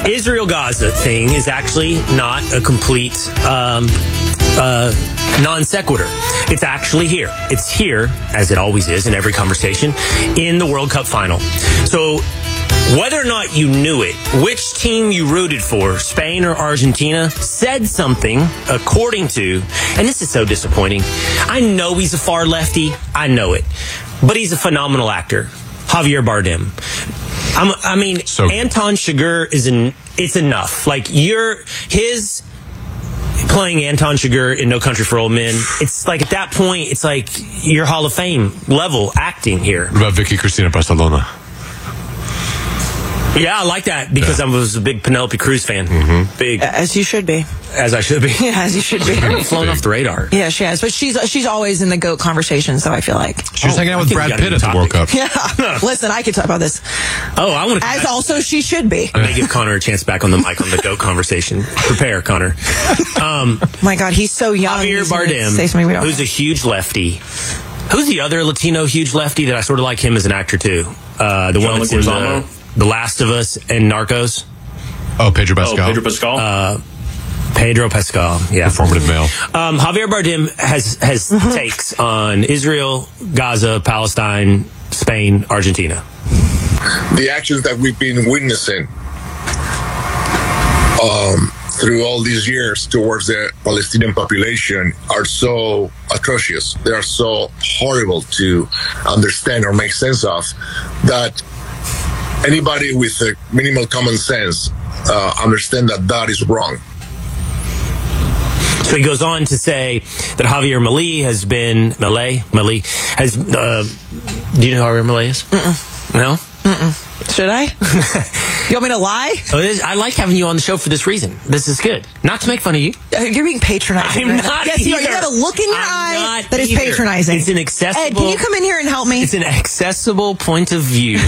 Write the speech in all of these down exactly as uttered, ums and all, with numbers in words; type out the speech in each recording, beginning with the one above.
Israel-Gaza thing is actually not a complete um, uh, non sequitur. It's actually here. It's here, as it always is in every conversation, in the World Cup final. So whether or not you knew it, which team you rooted for, Spain or Argentina, said something according to, and this is so disappointing. I know he's a far lefty. I know it. But he's a phenomenal actor. Javier Bardem. I'm, I mean, so, Anton Chigurh is an, it's enough. Like, you're, his playing Anton Chigurh in No Country for Old Men, it's like at that point, it's like you're Hall of Fame level acting here. What about Vicky Cristina Barcelona? Yeah, I like that because yeah. I was a big Penelope Cruz fan. Mm-hmm. Big, as you should be. As I should be. Yeah, as you should be. Flown off the radar. Yeah, she has, but she's she's always in the GOAT conversation. So I feel like she was oh, hanging out with Brad Pitt at the World Cup. Yeah, listen, I could talk about this. Oh, I want to. As also she should be. I may give Connor a chance back on the mic on the GOAT conversation. Prepare, Connor. Um, My God, he's so young. Javier Bardem, say something we don't who's know. a huge lefty. Who's the other Latino huge lefty that I sort of like him as an actor too? Uh, the John one that's in the, the Last of Us and Narcos. Oh, Pedro Pascal. Oh, Pedro Pascal. Uh, Pedro Pascal, yeah. Performative male. Um, Javier Bardem has has takes on Israel, Gaza, Palestine, Spain, Argentina. The actions that we've been witnessing um, through all these years towards the Palestinian population are so atrocious. They are so horrible to understand or make sense of that anybody with a minimal common sense uh, understand that that is wrong. So he goes on to say that Javier Milei has been Milei Milei has. Uh, do you know who Javier Milei is? Mm-mm. No. Mm-mm. Should I? You want me to lie? Oh, this, I like having you on the show for this reason. This is good. Not to make fun of you. You're being patronizing. I'm right not Yes, you, are. You got a look in your I'm eye not that is either. patronizing. It's an accessible. Ed, can you come in here and help me? It's an accessible point of view.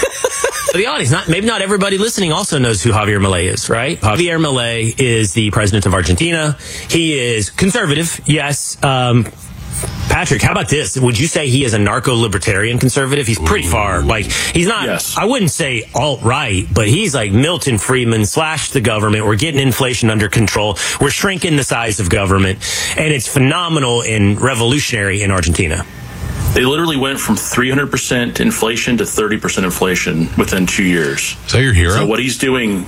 For the audience, not maybe not everybody listening also knows who Javier Milei is, right? Javier Milei is the president of Argentina. He is conservative, yes. Um, Patrick, how about this? Would you say he is a narco-libertarian conservative? He's pretty Ooh. far. Like, he's not, yes. I wouldn't say alt-right, but he's like Milton Friedman slash the government. We're getting inflation under control. We're shrinking the size of government. And it's phenomenal and revolutionary in Argentina. They literally went from three hundred percent inflation to thirty percent inflation within two years. Is that your hero? So what he's doing,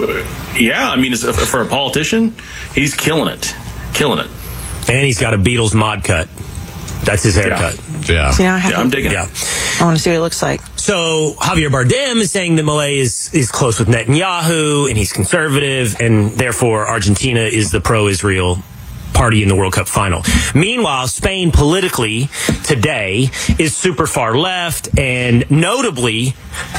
yeah, I mean, for a politician, he's killing it. Killing it. And he's got a Beatles mod cut. That's his haircut. Yeah. yeah. See, now I have yeah, to, I'm digging yeah. it. I want to see what it looks like. So Javier Bardem is saying that Milei is, is close with Netanyahu and he's conservative, and therefore Argentina is the pro-Israel party in the World Cup final. Meanwhile, Spain politically today is super far left and notably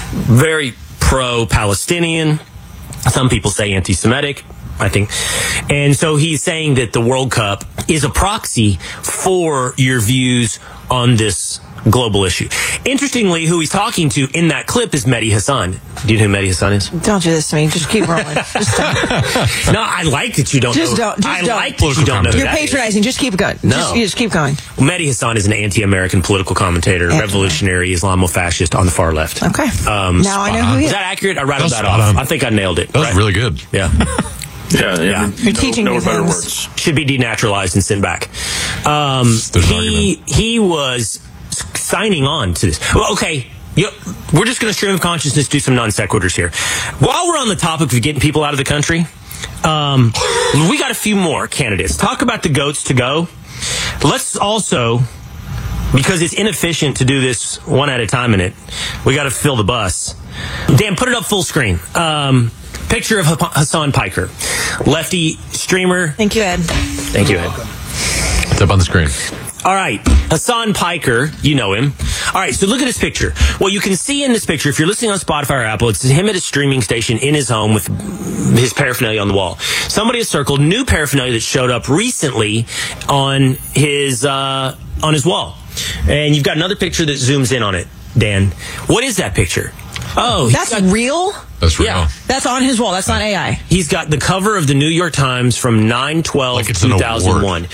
very pro-Palestinian. Some people say anti-Semitic, I think. And so he's saying that the World Cup is a proxy for your views on this global issue. Interestingly, who he's talking to in that clip is Mehdi Hassan. Do you know who Mehdi Hassan is? Don't do this to me. Just keep rolling. Just don't. No, I like that you don't just know. Don't, just I don't. like that you don't know. You're that patronizing. is. Just keep going. No. Just, you just keep going. Well, Mehdi Hassan is an anti-American political commentator, Anti-American. revolutionary Islamo-fascist on the far left. Okay. Um, now I know who he is. Is that accurate? I rattled that, that off. on. I think I nailed it. That was right? really good. Yeah. Yeah, yeah. yeah. You're no, teaching no me better things. words. Should be denaturalized and sent back. Um, he he was signing on to this. Well, okay. Yep. We're just going to stream of consciousness, do some non sequiturs here. While we're on the topic of getting people out of the country, um, we got a few more candidates. Talk about the GOATs to go. Let's also, because it's inefficient to do this one at a time in it, we got to fill the bus. Dan, put it up full screen. Um, picture of Hassan Piker, lefty streamer. Thank you, Ed. Thank you, Ed. It's up on the screen. All right, Hassan Piker, you know him. All right, so look at his picture. Well, you can see in this picture, if you're listening on Spotify or Apple, it's him at a streaming station in his home with his paraphernalia on the wall. Somebody has circled new paraphernalia that showed up recently on his uh, on his wall. And you've got another picture that zooms in on it, Dan. What is that picture? Oh, that's got, real? That's real. Yeah. That's on his wall. That's not A I. He's got the cover of the New York Times from nine twelve two thousand one.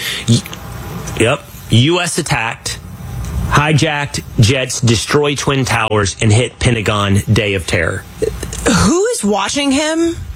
Yep. U S attacked, hijacked jets, destroy Twin Towers, and hit Pentagon Day of Terror. Who is watching him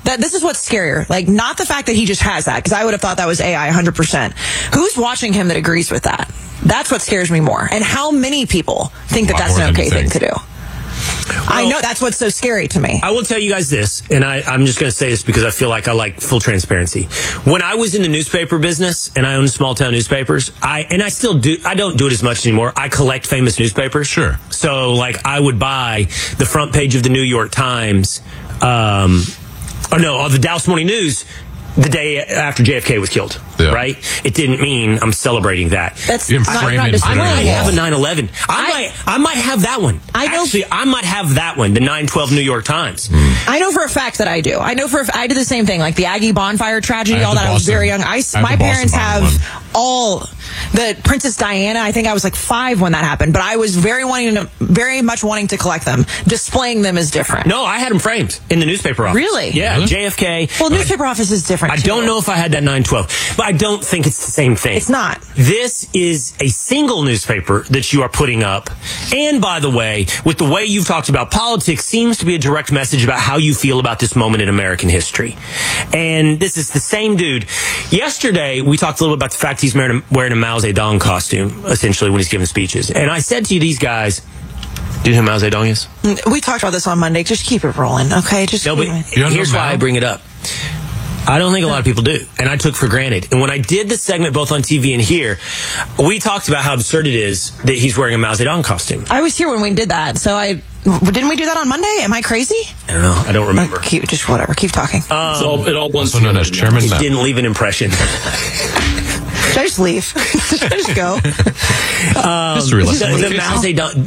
That this is what's scarier. Like, not the fact that he just has that, because I would have thought that was A I one hundred percent. Who's watching him that agrees with that? That's what scares me more. And how many people think that that's an okay thing to do? Well, I know that's what's so scary to me. I will tell you guys this, and I, I'm just going to say this because I feel like I like full transparency. When I was in the newspaper business and I owned small town newspapers, I and I still do. I don't do it as much anymore. I collect famous newspapers. Sure. So, like, I would buy the front page of the New York Times, um, or no, of the Dallas Morning News, the day after J F K was killed, yeah. right? It didn't mean I'm celebrating that. That's you not, frame not it I might have a wall. nine eleven. I, I might, I might have that one. I know, Actually, I might have that one, the nine twelve New York Times. Mm. I know for a fact that I do. I know for a, I did the same thing, like the Aggie bonfire tragedy, all that. I was very young. I, I my parents have one. all the Princess Diana. I think I was like five when that happened, but I was very wanting to, very much wanting to collect them. Displaying them is different. No, I had them framed in the newspaper office. Really? Yeah, really? J F K. Well, newspaper office is different. I too. don't know if I had that nine twelve, but I don't think it's the same thing. It's not. This is a single newspaper that you are putting up. And by the way, with the way you've talked about politics, seems to be a direct message about how you feel about this moment in American history. And this is the same dude. Yesterday, we talked a little bit about the fact he's wearing a, wearing a Mao Zedong costume, essentially, when he's giving speeches. And I said to you, these guys, do you know who Mao Zedong is? We talked about this on Monday. Just keep it rolling, okay? Just No, keep but it. here's why I bring it up. I don't think a lot of people do, and I took for granted. And when I did the segment both on T V and here, we talked about how absurd it is that he's wearing a Mao Zedong costume. I was here when we did that, so I didn't we do that on Monday? Am I crazy? I don't know. I don't remember. Uh, keep, just whatever. Keep talking. Um, So it all blends Also known as Chairman He Mao. didn't leave an impression. Should I just leave? Should I just go? Um, History lesson. the, the Mao Zedong.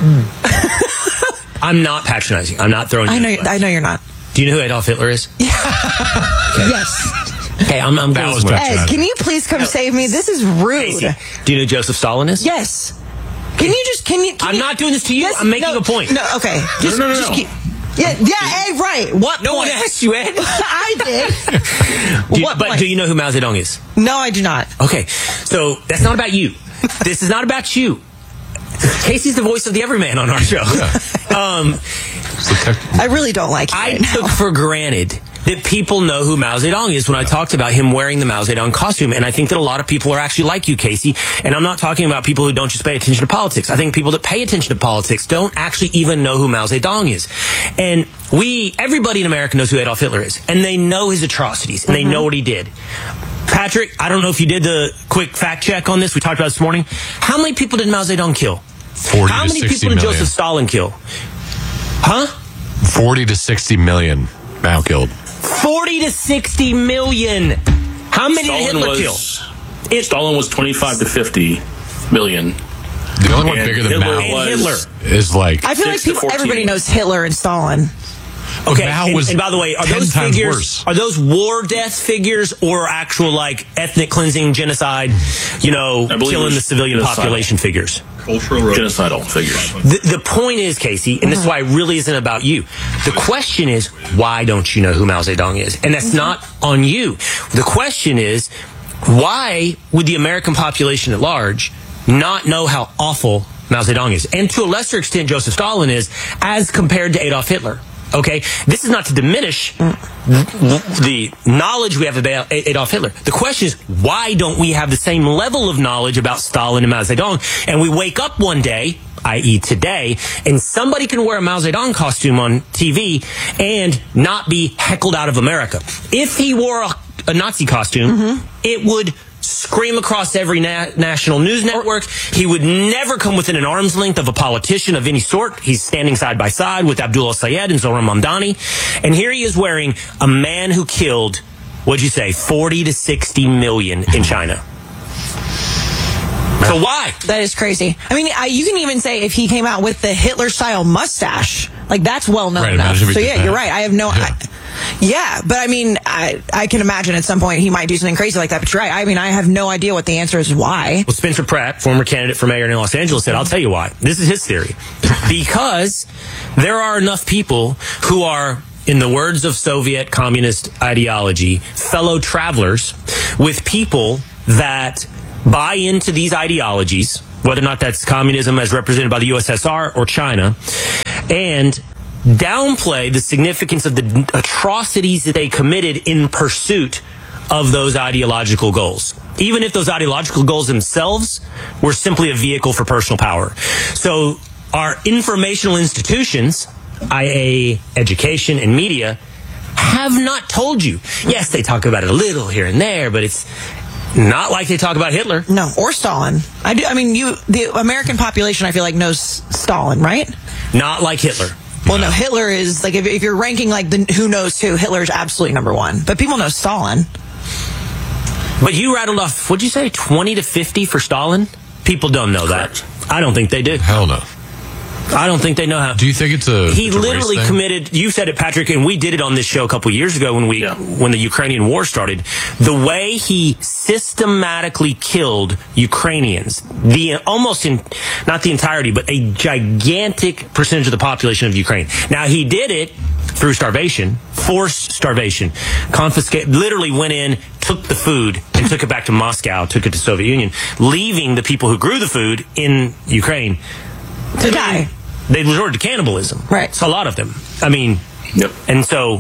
I'm not patronizing. I'm not throwing. I know. you I know you're not. Do you know who Adolf Hitler is? Yes. Okay, I'm. I'm That going was somewhere. bad. Ed, can you please come save me? This is rude. Casey, do you know who Joseph Stalin is? Yes. Can you just? Can you? Can I'm you, not doing this to you. Yes, I'm making no, a point. No. Okay. Just, no, no, just no. keep. Yeah. Yeah. Ed. Right. What? No point? one asked you, Ed. I did. Do you- What but point? do you know who Mao Zedong is? No, I do not. Okay, so that's not about you. This is not about you. Casey's the voice of the everyman on our show. Um, I really don't like you I right now. took for granted that people know who Mao Zedong is when I talked about him wearing the Mao Zedong costume. And I think that a lot of people are actually like you, Casey. And I'm not talking about people who don't just pay attention to politics. I think people that pay attention to politics don't actually even know who Mao Zedong is. And we, everybody in America knows who Adolf Hitler is. And they know his atrocities. And Mm-hmm. they know what he did. Patrick, I don't know if you did the quick fact check on this. We talked about it this morning. How many people did Mao Zedong kill? forty How to many sixty people did million. Joseph Stalin kill? Huh? forty to sixty million Mao killed. forty to sixty million. How many did Stalin Hitler was, kill? It, Stalin was twenty-five to fifty million. The only one And bigger than Hitler Mao and was- Hitler. is like I feel like six to people, fourteen. everybody knows Hitler and Stalin. Okay, Mao and, was and by the way, are ten those times figures worse. are those war death figures or actual like ethnic cleansing, genocide, you know, I believe killing it the was civilian genocidal. population figures? Genocidal figures. The, the point is, Casey, and this is why it really isn't about you. The question is, why don't you know who Mao Zedong is? And that's not on you. The question is, why would the American population at large not know how awful Mao Zedong is? And to a lesser extent, Joseph Stalin is, as compared to Adolf Hitler. Okay? This is not to diminish the knowledge we have about Adolf Hitler. The question is, why don't we have the same level of knowledge about Stalin and Mao Zedong? And we wake up one day, that is today, and somebody can wear a Mao Zedong costume on T V and not be heckled out of America. If he wore a, a Nazi costume, mm-hmm. it would scream across every na- national news network. He would never come within an arm's length of a politician of any sort. He's standing side by side with Abdullah Sayed and Zohran Mamdani. And here he is wearing a man who killed, what'd you say, forty to sixty million in China. So why? That is crazy. I mean, I, you can even say if he came out with the Hitler-style mustache, like that's well known Right, enough. imagine if he So did yeah, that. you're right. I have no. Yeah. I, yeah, but I mean, I I can imagine at some point he might do something crazy like that. But you're right. I mean, I have no idea what the answer is. Why? Well, Spencer Pratt, former candidate for mayor in Los Angeles, said, I'll tell you why. This is his theory. Because there are enough people who are, in the words of Soviet communist ideology, fellow travelers with people that buy into these ideologies, whether or not that's communism as represented by the U S S R or China, and downplay the significance of the atrocities that they committed in pursuit of those ideological goals, even if those ideological goals themselves were simply a vehicle for personal power. So our informational institutions, that is education and media, have not told you. Yes, they talk about it a little here and there, but it's not like they talk about Hitler. No, or Stalin. I do. I mean, you, the American population, I feel like, knows Stalin, right? Not like Hitler. Well, no, Hitler is, like, if, if you're ranking, like, the who knows who, Hitler is absolutely number one. But people know Stalin. But you rattled off, what'd you say, twenty to fifty for Stalin? People don't know Correct. that. I don't think they do. Hell no. I don't think they know how. Do you think it's a He it's a literally committed, you said it, Patrick, and we did it on this show a couple years ago when we yeah. when the Ukrainian war started. The way he systematically killed Ukrainians, the almost in, not the entirety, but a gigantic percentage of the population of Ukraine. Now, he did it through starvation, forced starvation, confiscate, literally went in, took the food and took it back to Moscow, took it to Soviet Union, leaving the people who grew the food in Ukraine to die. They resorted to cannibalism. Right. It's a lot of them. I mean, yep. And so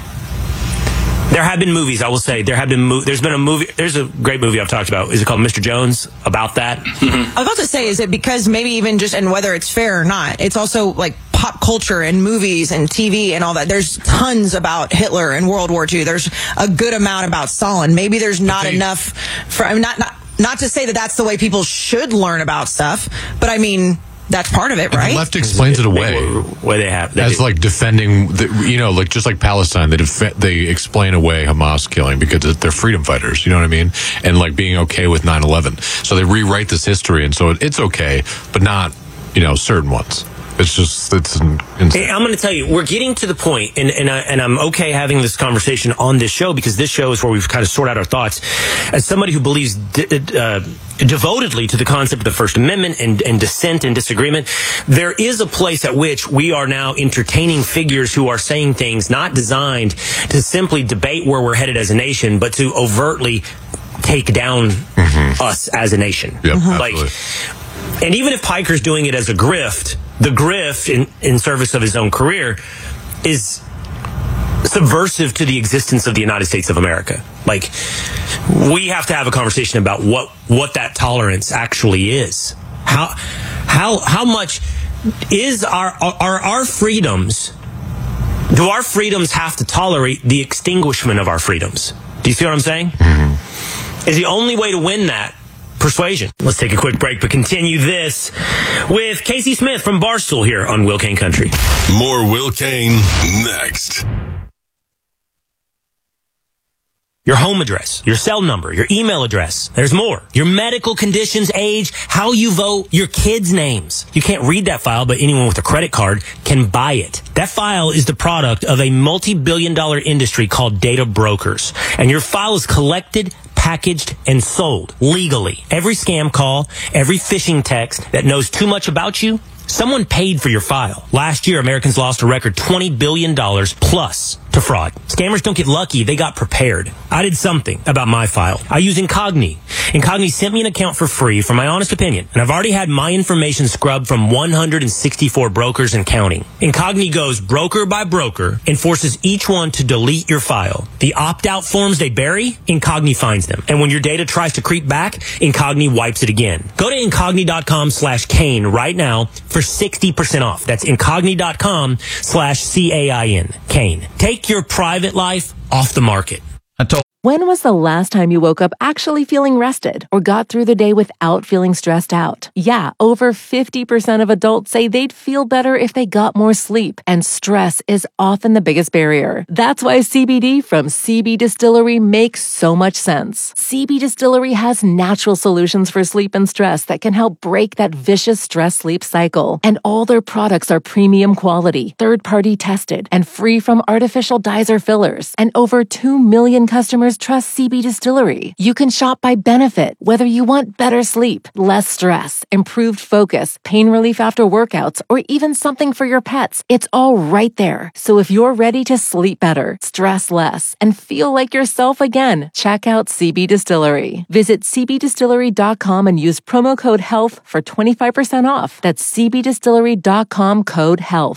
there have been movies, I will say, there have been, mo- there's been a movie, there's a great movie I've talked about. Is it called Mister Jones? About that? Mm-hmm. I was about to say, is it because maybe even just, and whether it's fair or not, it's also like pop culture and movies and T V and all that. There's tons about Hitler and World War Two. There's a good amount about Stalin. Maybe there's not they, enough for, I mean, not, not, not to say that that's the way people should learn about stuff, but I mean, that's part of it, right? The left explains it away. Way they have. They As do. like defending, the, you know, like just like Palestine, they def- they explain away Hamas killing because they're freedom fighters, you know what I mean? And like being okay with nine eleven. So they rewrite this history, and so it's okay, but not, you know, certain ones. It's just, it's insane. Hey, I'm going to tell you, we're getting to the point, and and, I, and I'm okay having this conversation on this show because this show is where we've kind of sort out our thoughts. As somebody who believes de- uh, devotedly to the concept of the First Amendment and, and dissent and disagreement, there is a place at which we are now entertaining figures who are saying things not designed to simply debate where we're headed as a nation, but to overtly take down mm-hmm. us as a nation. Yep, mm-hmm. Like, absolutely. And even if Piker's doing it as a grift, the grift in, in service of his own career is subversive to the existence of the United States of America. Like, we have to have a conversation about what, what that tolerance actually is. How, how, how much is our, are our freedoms, do our freedoms have to tolerate the extinguishment of our freedoms? Do you see what I'm saying? Mm-hmm. Is the only way to win that persuasion? Let's take a quick break, but continue this with Casey Smith from Barstool here on Will Kane Country. More Will Kane next. Your home address, your cell number, your email address. There's more. Your medical conditions, age, how you vote, your kids' names. You can't read that file, but anyone with a credit card can buy it. That file is the product of a multi-billion dollar industry called data brokers. And your file is collected, packaged, and sold legally. Every scam call, every phishing text that knows too much about you, someone paid for your file. Last year, Americans lost a record twenty billion dollars plus to fraud. Scammers don't get lucky, they got prepared. I did something about my file. I use Incogni. Incogni sent me an account for free for my honest opinion, and I've already had my information scrubbed from one hundred sixty-four brokers and counting. Incogni goes broker by broker and forces each one to delete your file. The opt-out forms they bury, Incogni finds them. And when your data tries to creep back, Incogni wipes it again. Go to Incogni.com slash Kane right now for sixty percent off. That's Incogni.com slash C A I N. Kane. Take your private life off the market. I told When was the last time you woke up actually feeling rested or got through the day without feeling stressed out? Yeah, over fifty percent of adults say they'd feel better if they got more sleep, and stress is often the biggest barrier. That's why C B D from C B Distillery makes so much sense. C B Distillery has natural solutions for sleep and stress that can help break that vicious stress-sleep cycle. And all their products are premium quality, third-party tested, and free from artificial dyes or fillers. And over two million customers trust C B Distillery. You can shop by benefit, whether you want better sleep, less stress, improved focus, pain relief after workouts, or even something for your pets. It's all right there. So if you're ready to sleep better, stress less, and feel like yourself again, check out C B Distillery. Visit C B distillery dot com and use promo code HEALTH for twenty-five percent off. That's C B distillery dot com code HEALTH.